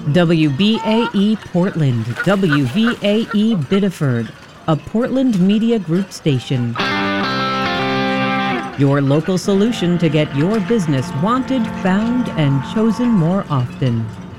WBAE Portland, WVAE Biddeford, a Portland Media Group station. Your local solution to get your business wanted, found, and chosen more often.